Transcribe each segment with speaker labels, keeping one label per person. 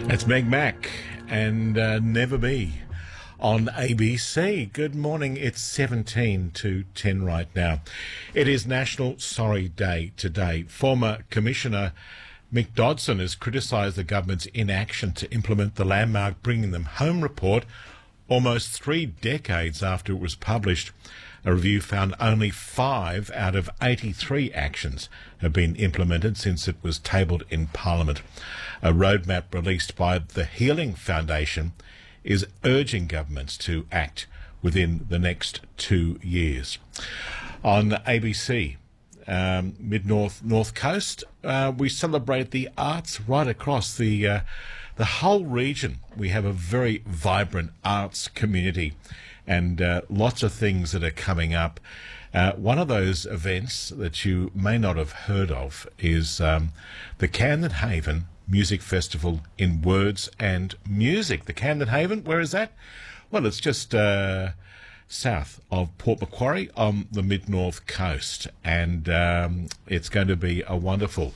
Speaker 1: It's Meg Mac and Never Be on ABC. Good morning. It's 17 to 10 right now. It is National Sorry Day today. Former Commissioner Mick Dodson has criticised the government's inaction to implement the landmark Bringing Them Home report almost 3 decades after it was published. A review found only 5 out of 83 actions have been implemented since it was tabled in Parliament. A roadmap released by the Healing Foundation is urging governments to act within the next 2 years. On ABC, Mid-North Coast, we celebrate the arts right across the whole region. We have a very vibrant arts community and lots of things that are coming up. One of those events that you may not have heard of is the Camden Haven Music Festival in Words and Music. The Camden Haven, where is that? Well, it's just south of Port Macquarie on the Mid-North Coast, and it's going to be a wonderful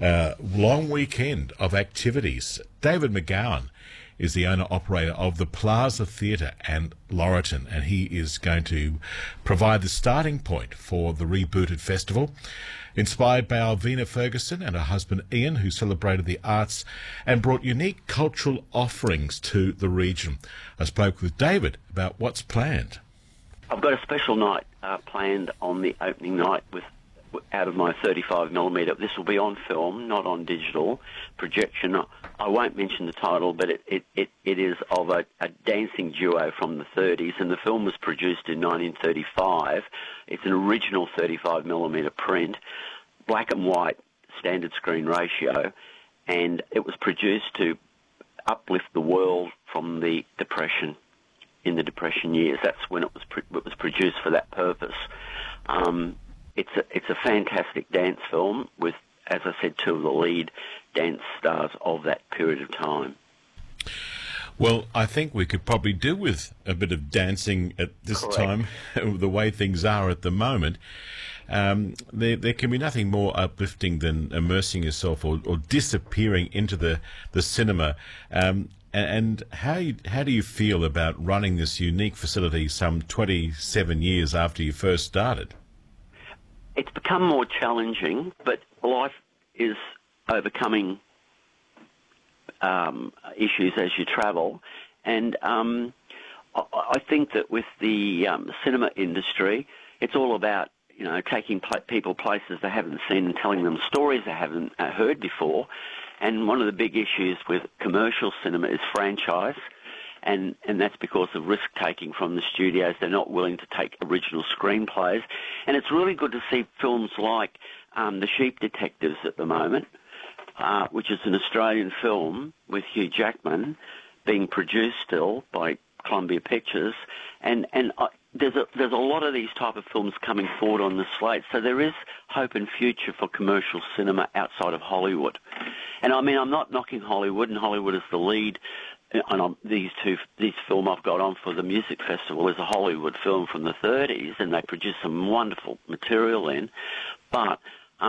Speaker 1: long weekend of activities. David McGowan is the owner-operator of the Plaza Theatre and Laurelton, and he is going to provide the starting point for the rebooted festival. Inspired by Alvina Ferguson and her husband Ian, who celebrated the arts and brought unique cultural offerings to the region. I spoke with David about what's planned.
Speaker 2: I've got a special night planned on the opening night out of my 35mm. This will be on film, not on digital projection. I won't mention the title, but it is of a dancing duo from the 30s, and the film was produced in 1935. It's an original 35mm print, black and white, standard screen ratio, and it was produced to uplift the world from the Depression. In the Depression years, that's when it was produced for that purpose. It's a fantastic dance film with, as I said, 2 of the lead dance stars of that period of time.
Speaker 1: Well, I think we could probably do with a bit of dancing at this
Speaker 2: Correct.
Speaker 1: time, the way things are at the moment. There can be nothing more uplifting than immersing yourself or disappearing into the cinema. And how do you feel about running this unique facility some 27 years after you first started?
Speaker 2: It's become more challenging, but life is overcoming issues as you travel. And I think that with the cinema industry, it's all about taking people places they haven't seen and telling them stories they haven't heard before. And one of the big issues with commercial cinema is franchise, and that's because of risk-taking from the studios. They're not willing to take original screenplays. And it's really good to see films like The Sheep Detectives at the moment, which is an Australian film with Hugh Jackman being produced still by Columbia Pictures. And there's a lot of these type of films coming forward on the slate, so there is hope and future for commercial cinema outside of Hollywood. And I mean, I'm not knocking Hollywood, and Hollywood is the lead. And this film I've got on for the music festival is a Hollywood film from the 30s, and they produce some wonderful material in. But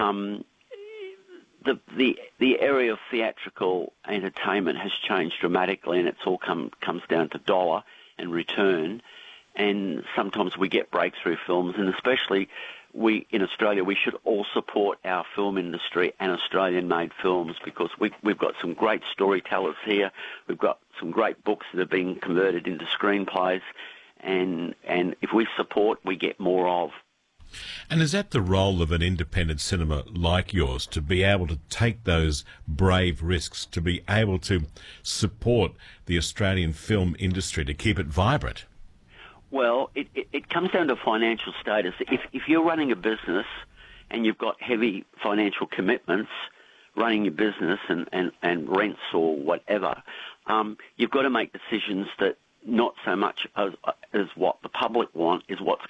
Speaker 2: the area of theatrical entertainment has changed dramatically, and it's all comes down to dollar and return. And sometimes we get breakthrough films, and especially in Australia, we should all support our film industry and Australian-made films, because we've got some great storytellers here. We've got some great books that are being converted into screenplays, and if we support, we get more of.
Speaker 1: And is that the role of an independent cinema like yours, to be able to take those brave risks, to be able to support the Australian film industry, to keep it vibrant?
Speaker 2: Well, it comes down to financial status. If you're running a business and you've got heavy financial commitments, running your business and rents or whatever, you've got to make decisions that not so much as what the public want is what's